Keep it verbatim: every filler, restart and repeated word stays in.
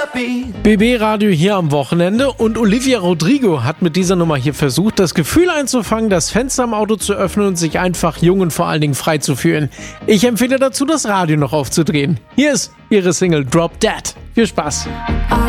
B B-Radio hier am Wochenende und Olivia Rodrigo hat mit dieser Nummer hier versucht, das Gefühl einzufangen, das Fenster im Auto zu öffnen und sich einfach jung und vor allen Dingen frei zu fühlen. Ich empfehle dazu, das Radio noch aufzudrehen. Hier ist ihre Single Drop Dead. Viel Spaß!